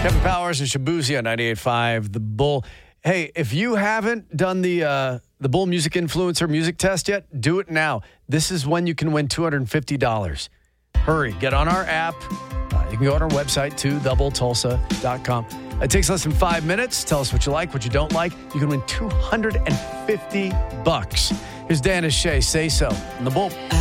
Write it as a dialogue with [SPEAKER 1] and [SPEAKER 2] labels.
[SPEAKER 1] Kevin Powers and Shabuzi on 98.5 The Bull. Hey, if you haven't done the Bull Music Influencer music test yet, do it now. This is when you can win $250. Hurry, get on our app. You can go on our website too, thebulltulsa.com. It takes less than 5 minutes. Tell us what you like, what you don't like. You can win $250. Here's Dan and Shay. Say so on The Bull.